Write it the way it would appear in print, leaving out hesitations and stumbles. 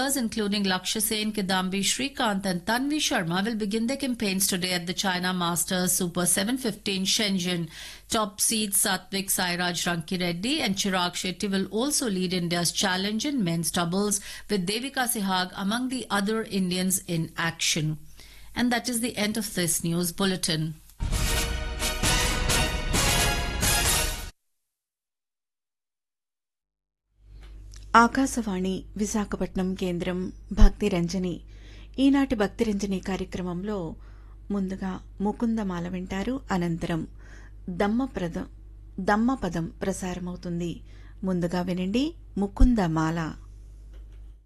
skiers including Lakshya Sen, Kidambi Srikanth and Tanvi Sharma will begin their campaigns today at the China Masters Super 715 Shenzhen. Top seeds Satvik Sairaj Rankireddy and Chirag Shetty will also lead India's challenge in men's doubles, with Devika Sehag among the other Indians in action. And that is the end of this news bulletin. Akashvani Visakhapatnam కేంద్రం భక్తి రంజని. ఈనాటి భక్తి రంజని కార్యక్రమంలో ముందుగా ముకుందమాల వింటారు. అనంతరం దమ్మపదం ప్రసారమవుతుంది. ముందుగా వినండి ముకుందమాల.